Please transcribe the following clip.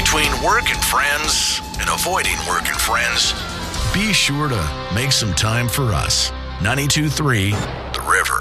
between work and friends and avoiding work and friends, be sure to make some time for us. 92.3 The River.